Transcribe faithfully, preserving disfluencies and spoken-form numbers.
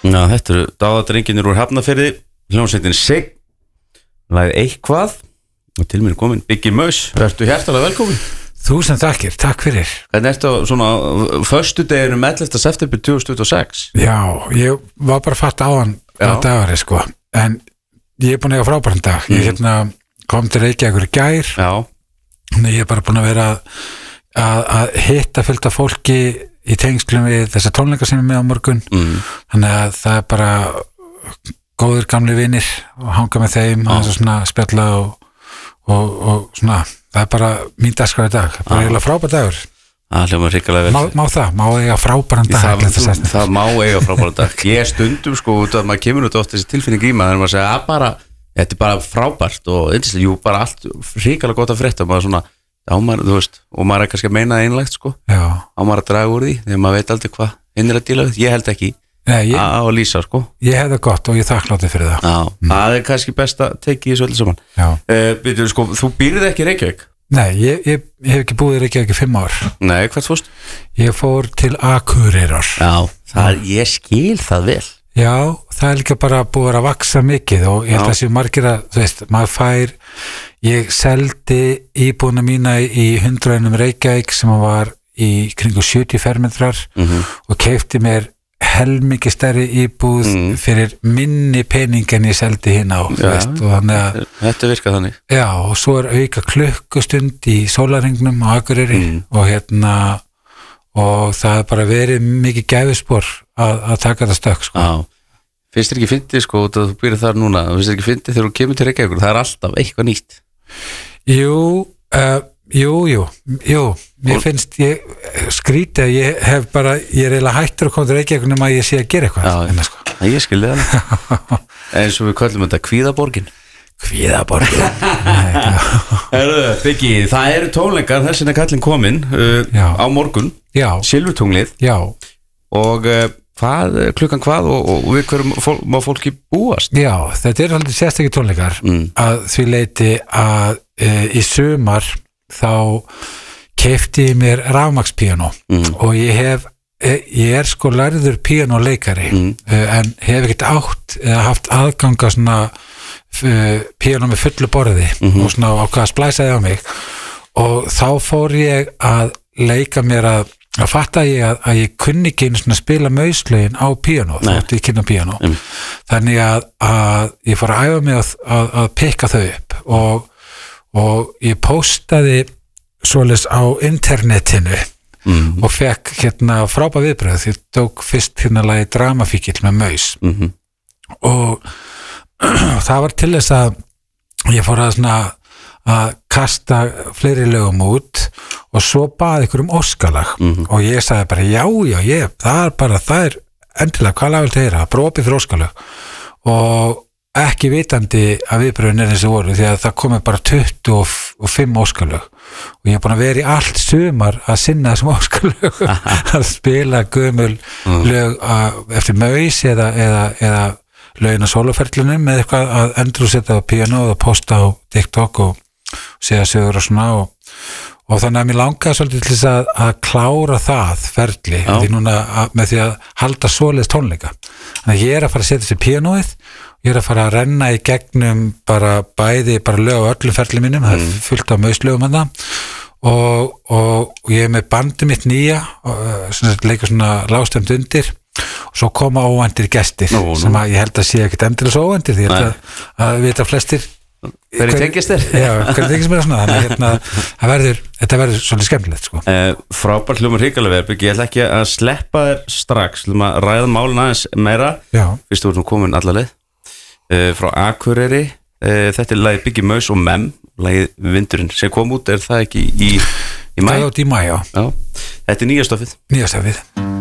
Já, þetta eru Dáðadrenginir úr Hafnarfirði, hljómsveitin Sign, lagið Eitthvað og til mér er komin Biggi Maus. Vertu hjartalega velkomin. Þúsund þakkir, takk fyrir. Hvernig ertu á svona föstudeginum ellefta september tvö þúsund tuttugu og sex? Já, ég var bara fatt á hann á dagari sko, en ég er búin að eiga frábæran dag. Ég hérna kom til Reykjavíkur í gær. Já. Ég er bara búin að vera að, að hitta fullt af fólki í tengslum við þessa tónleika sem er með á morgun. Mm. Þannig að það er bara góður gamli vinir og hanga með þeim og svona spjalla og, og, og svona það er bara mín dagskrá í dag, það er bara eiginlega frábær dagur. Það hljómar hrikalega vel. Má, má það, má eiga frábæran dag. Það, það, það má eiga frábæran dag. Ég stundum sko út að maður kemur út oft þessi tilfinning í maður þegar maður segja að bara, þetta er bara frábært og yndislega, jú, bara allt hrikalega gott að frétta, maður svona, ámar, þú veist, og maður er kannski að meina einlægt sko. Já. Ámar að draga úr því, þegar maður veit aldrei hvað hinn er að díla við, ég held ekki. Nei, ég, að lýsa sko. Ég hef það gott og ég þakklátti fyrir það. Já, mm. Það er kannski best að teki þessu öllu saman. Já. Uh, byrju, sko, þú býrð ekki í Reykjavík? Nei, ég, ég, ég hef ekki búið í Reykjavík í fimm ár. Nei, hvert fórst? Ég fór til Akureyrar. Já, það, ég skil það vel. Já, það er líka bara búið að vaksa mikið og ég held að séu margir að, þú veist, maður fær, ég seldi íbúðuna mína í hundraðinum Reykjavík sem var í kringu sjötíu fermetrar mm-hmm. og keypti mér helmingi stærri íbúð mm. fyrir minni pening en ég seldi hinn á ja, veist, og þannig að þetta virkar þannig. Já, og svo er auka klukkustund í sólarringnum á Akureyri mm. og hérna og það er bara verið mikið gæfuspor að, að taka þetta stökk sko. Já, finnst þér ekki fyndið sko að þú byrjar þar núna, finnst þér ekki fyndið þegar þú kemur til Reykjavíkur, það er alltaf eitthvað nýtt. Jú, uh, jú, jú, jú mér finnst ég skrítið að ég hef bara, ég er eiginlega hættur að koma til Reykjavík nema að ég sé að gera eitthvað. Já, enna, sko. Ég skilði það. Eins og við kallum þetta Kvíðaborgin. Kvíðaborgin. Herðu, Biggi, það eru tónleikar, þess vegna kallin komin uh, á morgun. Já. Silfurtunglið. Já. Og uh, hvað, klukkan hvað og, og við hverjum fólk, má fólki búast? Já, þetta er svolítið sérstakir tónleikar mm. að því leiti að uh, í sumar þá keypti ég mér rafmagnspíanó mm. og ég hef ég er sko lærður píanóleikari mm. en hef ekkert átt eða haft aðganga svona píanó með fullu borði mm-hmm. og svona ákvað splæsaði á mig og þá fór ég að leika mér að að fatta ég að, að ég kunni ekki einu svona spila mauslögin á píanó þótt ég kynna píanó mm. þannig að, að ég fór að æfa mig að, að, að pikka þau upp og, og ég postaði svoleiðis á internetinu mm-hmm. og fekk hérna frábær viðbröð því ég tók fyrst hérna lagi Dramafíkill með maus mm-hmm. og það var til þess að ég fór að svona að kasta fleiri lögum út og svo baði ykkur um óskalag mm-hmm. og ég sagði bara já, já, ég, það er bara, það er endilega, hvað lag vil þeirra, brópið fyrir óskalag og ekki vitandi að viðbröðin er þessi voru því að það komi bara tuttugu og fimm óskalög og ég er búin að vera í allt sumar að sinna þessum óskalög að spila gömul mm. lög að, eftir maus eða, eða, eða lögin á sóloferlunum með eitthvað að endurúsetta á píanó og posta á TikTok og segja sögur og svona og, og þannig að mér langaði svolítið til þess að, að klára það ferli því núna að, með því að halda svoleiðis tónleika þannig að ég er að fara að setja sér píanóið ég er að fara að renna í gegnum bara bæði, bara lög á öllum ferli mínum mm. það er fullt af mauslögum að það og, og, og ég er með bandið mitt nýja og svona, leikur svona lágstemt undir og svo koma óvæntir gestir nú, nú. sem að ég held að sé ekkert endilega svo óvæntir því ég held að, að við þetta flestir hverju tengist þér? Já, hverju tengist mér að svona þannig að hérna, það verður, þetta verður svolítið skemmtilegt sko. eh, Frábært hljómar hrikalega verð ég ætla ekki að sleppa þér strax að ræða málun aðeins meira fyrst þú erum komin alla leið Uh, frá Akureyri uh, þetta er lagið Biggi Maus og Mem lagið Vindurinn sem kom út, er það ekki í, í mæ? Það er út í mæ, já. já Þetta er nýja stofið Nýja stofið